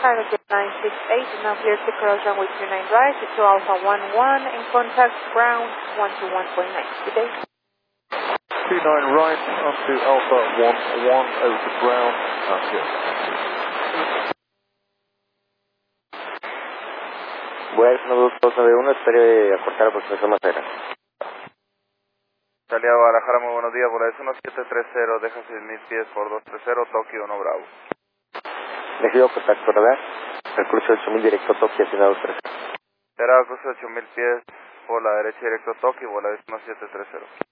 Cargo Jet 968, now clear to cross runway 29 right to Alpha 11 and contact ground 121.9. Good day. 29 right onto Alpha 11 over to ground. That's it. West 9291, espere aportar aproximación más adelante. Salida a Guadalajara, muy buenos días, Volaris 1730, deja 6.000 pies por 230, Tokio 1 Bravo. Recibo contacto radar, el cruce 8000 directo Tokio, asignado 3. Será cruce 8000 pies por la derecha directo Tokio, Volaris 1730.